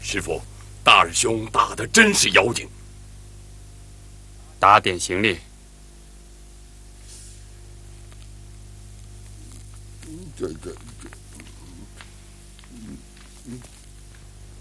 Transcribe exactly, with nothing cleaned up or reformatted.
师傅，大师兄打的真是妖精。 打点行李。 这这这，嗯嗯。